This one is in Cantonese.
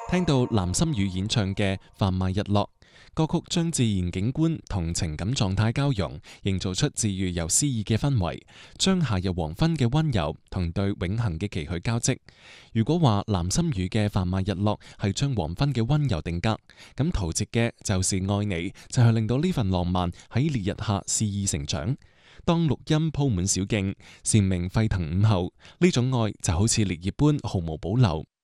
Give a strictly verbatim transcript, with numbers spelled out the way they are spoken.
聽到藍心宇演唱嘅《販賣日落》歌曲，將自然景觀同情感狀態交融，營造出治癒又詩意嘅氛圍，將夏日黃昏嘅溫柔同對永恆嘅期許交織。如果話藍心宇嘅《販賣日落》係將黃昏嘅溫柔定格，咁陶喆嘅就是愛你，就係令到呢份浪漫喺烈日下肆意成長。當綠蔭鋪滿小徑，蟬鳴沸騰午後，呢種愛就好似烈焰般毫無保留，